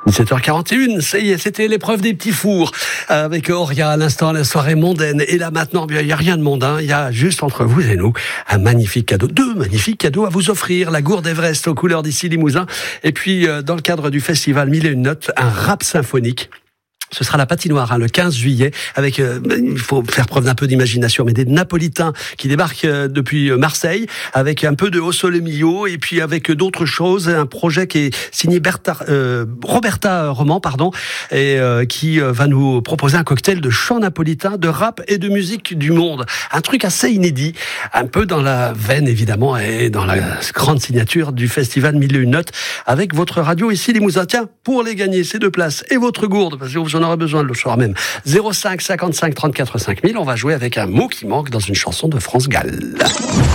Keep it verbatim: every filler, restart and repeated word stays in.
dix-sept heures quarante et un, ça y est, c'était l'épreuve des petits fours avec Auria à l'instant, la soirée mondaine. Et là maintenant, il n'y a rien de mondain, il y a juste entre vous et nous un magnifique cadeau, deux magnifiques cadeaux à vous offrir. La gourde Everest aux couleurs d'ici Limousin. Et puis, dans le cadre du festival Mille et une notes, un rap symphonique. Ce sera la patinoire hein, le quinze juillet avec, euh, il faut faire preuve d'un peu d'imagination, mais des Napolitains qui débarquent euh, depuis Marseille avec un peu de Au Sole Mio et puis avec d'autres choses, un projet qui est signé Bertha, euh, Roberta Roman pardon, et euh, qui euh, va nous proposer un cocktail de chant napolitain, de rap et de musique du monde. Un truc assez inédit, un peu dans la veine évidemment et dans la grande signature du festival Mille et une notes avec votre radio ici Limousin. Tiens, pour les gagner ces deux places et votre gourde, parce que vous en aurez besoin le soir même. zéro cinq cinquante-cinq trente-quatre cinq mille, on va jouer avec un mot qui manque dans une chanson de France Gall.